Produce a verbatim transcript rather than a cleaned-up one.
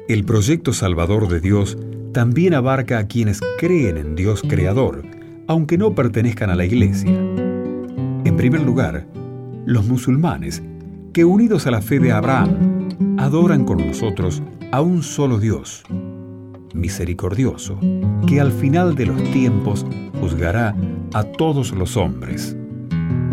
El proyecto salvador de Dios también abarca a quienes creen en Dios creador, aunque no pertenezcan a la Iglesia. En primer lugar, los musulmanes, que unidos a la fe de Abraham, adoran con nosotros a un solo Dios, misericordioso, que al final de los tiempos juzgará a todos los hombres.